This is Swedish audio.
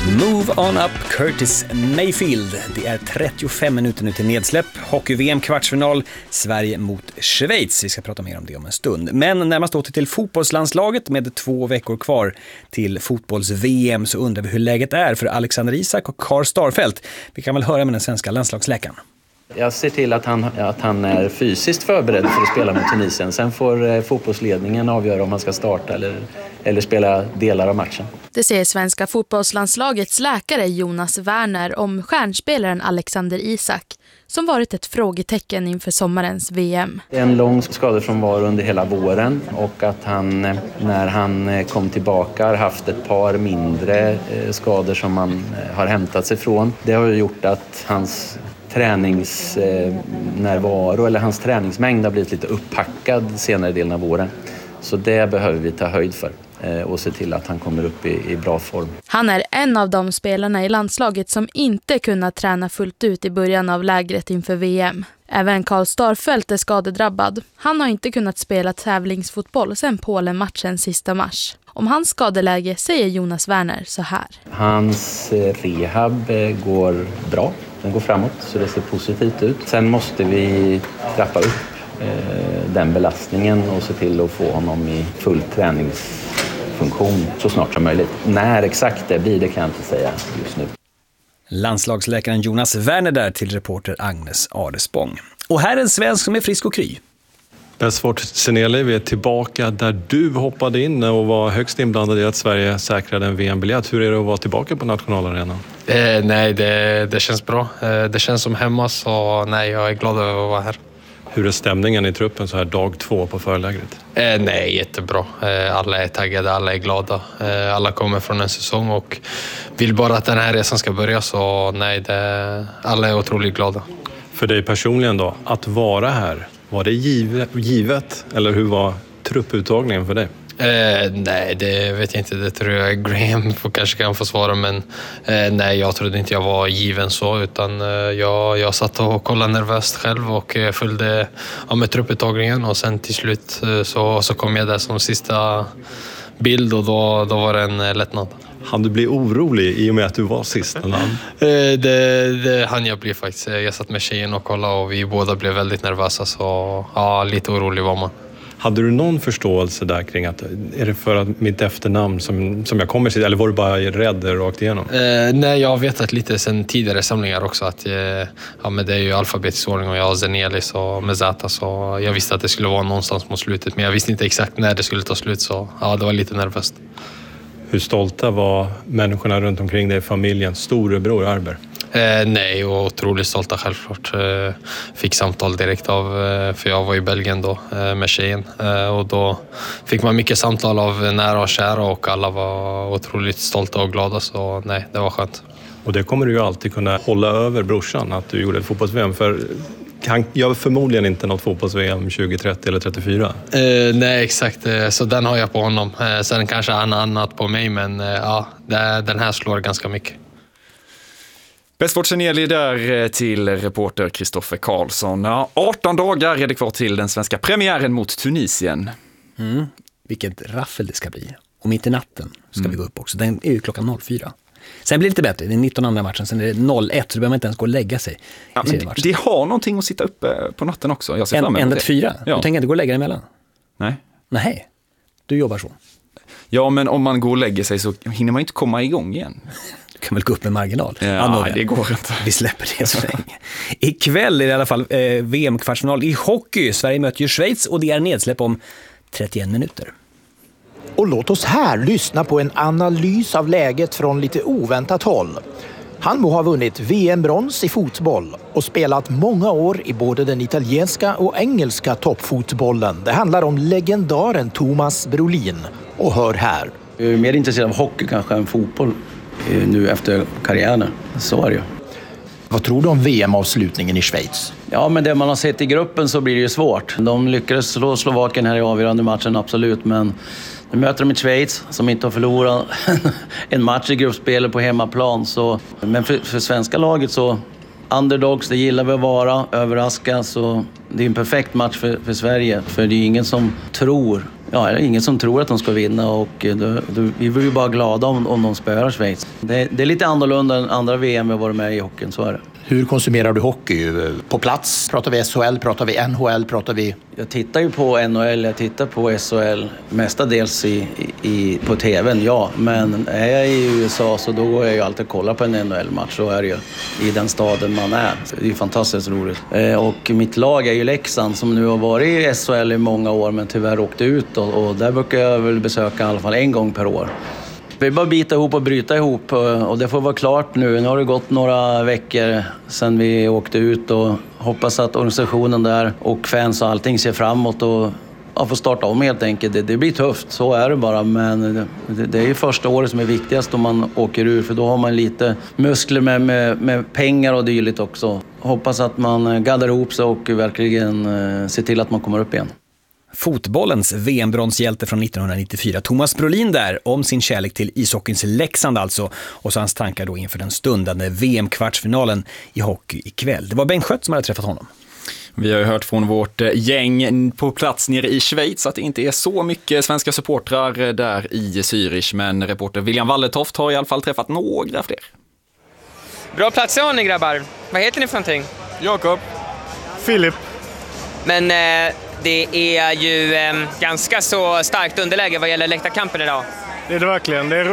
Move on up, Curtis Mayfield. Det är 35 minuter nu till nedsläpp. Hockey-VM kvartsfinal, Sverige mot Schweiz. Vi ska prata mer om det om en stund. Men närmast åter till fotbollslandslaget med 2 veckor kvar till fotbolls-VM så undrar vi hur läget är för Alexander Isak och Carl Starfelt. Vi kan väl höra med den svenska landslagsläkaren. Jag ser till att han är fysiskt förberedd för att spela mot Tunisien. Sen får fotbollsledningen avgöra om han ska starta eller spela delar av matchen. Det säger svenska fotbollslandslagets läkare Jonas Werner om stjärnspelaren Alexander Isak, som varit ett frågetecken inför sommarens VM. Det är en lång skadefrånvaro under hela våren och att han, när han kom tillbaka, har haft ett par mindre skador som han har hämtat sig från. Det har gjort att hans träningsnärvaro eller hans träningsmängd har blivit lite upppackad senare delen av våren. Så det behöver vi ta höjd för och se till att han kommer upp i bra form. Han är en av de spelarna i landslaget som inte kunnat träna fullt ut i början av lägret inför VM. Även Carl Starfelt är skadedrabbad. Han har inte kunnat spela tävlingsfotboll sedan Polen-matchen sista mars. Om hans skadeläge säger Jonas Werner så här. Hans rehab går bra. Den går framåt så det ser positivt ut. Sen måste vi trappa upp den belastningen och se till att få honom i full träningsfunktion så snart som möjligt. När exakt det blir, det kan jag inte säga just nu. Landslagsläkaren Jonas Werner där till reporter Agnes Adespång. Och här är en svensk som är frisk och kry. Besvart Seneli, vi är tillbaka där du hoppade in och var högst inblandad i att Sverige säkrade en VM-biljett. Hur är det att vara tillbaka på nationalarenan? Nej, det känns bra. Det känns som hemma, så nej, jag är glad över att vara här. Hur är stämningen i truppen så här dag 2 på förlägret? Nej, jättebra. Alla är taggade, alla är glada. Alla kommer från en säsong och vill bara att den här resan ska börja, så nej, alla är otroligt glada. För dig personligen då, att vara här, var det givet eller hur var trupputtagningen för dig? Nej, det vet jag inte. Det tror jag Graham kanske kan få svara, men nej, jag trodde inte jag var given så, utan jag satt och kollade nervöst själv och följde med trupputtagningen, och sen till slut så kom jag där som sista bild, och då var det en lättnad. Han du bli orolig i och med att du var sist? Det hann jag bli faktiskt. Jag satt med tjejen och kollade och vi båda blev väldigt nervösa, så ja, lite orolig var man. Hade du någon förståelse där kring att är det för att mitt efternamn som jag kommer till, eller var du bara rädd rakt igenom? Nej, jag har vetat lite sen tidigare samlingar också att men det är ju alfabetisk ordning och jag har Zenelis och Mezata, så jag visste att det skulle vara någonstans mot slutet, men jag visste inte exakt när det skulle ta slut, så ja, det var lite nervöst. Hur stolta var människorna runt omkring dig, familjen, storebror Arber? Nej, och otroligt stolta självklart. Fick samtal direkt av, för jag var i Belgien då med tjejen, och då fick man mycket samtal av nära och kära och alla var otroligt stolta och glada, så nej, det var skönt. Och det kommer du ju alltid kunna hålla över brorsan, att du gjorde ett fotbolls-VM, för han gör förmodligen inte något fotbolls-VM 2030 eller 34. Nej, exakt. Så den har jag på honom. Sen kanske han har annat på mig, men ja, den här slår ganska mycket. Besvart Seneli där till reporter Kristoffer Karlsson. Ja, 18 dagar är det kvar till den svenska premiären mot Tunisien. Vilket raffel det ska bli. Och mitt i natten ska vi gå upp också. Den är ju klockan 04. Sen blir det lite bättre. Det är 19 andra matchen. Sen är det 01, så då behöver man inte ens gå och lägga sig. Ja, men det har någonting att sitta uppe på natten också. Jag ser fram emot det. 4. Du tänker inte gå och lägga dig emellan? Nej. Du jobbar så. Ja, men om man går och lägger sig så hinner man inte komma igång igen. Du kan väl gå upp med marginal. Ja, det går inte. Vi släpper det så länge. Ikväll är det i alla fall VM-kvartsfinal i hockey. Sverige möter ju Schweiz och det är nedsläpp om 31 minuter. Och låt oss här lyssna på en analys av läget från lite oväntat håll. Han må ha vunnit VM-brons i fotboll och spelat många år i både den italienska och engelska toppfotbollen. Det handlar om legendaren Thomas Brolin. Och hör här. Jag är mer intresserad av hockey kanske än fotboll nu efter karriären. Så är det ju. Vad tror du om VM-avslutningen i Schweiz? Ja, men det man har sett i gruppen så blir det ju svårt. De lyckades slå Slovakien här i avgörande matchen, absolut. Men nu möter de ett Schweiz som inte har förlorat en match i gruppspelet på hemmaplan. Så, men för svenska laget så, underdogs, det gillar vi att vara, överraska. Så det är en perfekt match för Sverige. För det är ingen som tror det är ingen som tror att de ska vinna och vi var ju bara glada om de spöar Schweiz. Det är lite annorlunda än andra VM vi har varit med i hockeyn, så är det. Hur konsumerar du hockey? På plats? Pratar vi SHL? Pratar vi NHL? Pratar vi... Jag tittar ju på NHL, jag tittar på SHL mestadels på tvn, ja. Men är jag i USA så då går jag ju alltid och kollar på en NHL-match. Så är det ju i den staden man är. Det är ju fantastiskt roligt. Och mitt lag är ju Leksand som nu har varit i SHL i många år men tyvärr åkte ut. Och där brukar jag väl besöka i alla fall en gång per år. Vi bara bita ihop och bryta ihop och det får vara klart nu. Nu har det gått några veckor sedan vi åkte ut och hoppas att organisationen där och fans och allting ser framåt och får starta om helt enkelt. Det blir tufft, så är det bara. Men det är ju första året som är viktigast om man åker ur för då har man lite muskler med pengar och dylikt också. Hoppas att man gaddar ihop sig och verkligen ser till att man kommer upp igen. Fotbollens VM-bronshjälte från 1994, Thomas Brolin där, om sin kärlek till ishockeyns Leksand alltså, och så hans tankar då inför den stundande VM-kvartsfinalen i hockey ikväll. Det var Bengt Schött som hade träffat honom. Vi har ju hört från vårt gäng på plats nere i Schweiz att det inte är så mycket svenska supportrar där i Zürich, men reporter William Walletoft har i alla fall träffat några fler. Bra platser har ni grabbar. Vad heter ni för någonting? Jakob. Filip. Men det är ju ganska så starkt underläge vad gäller läktarkampen idag. Det är det verkligen. Det är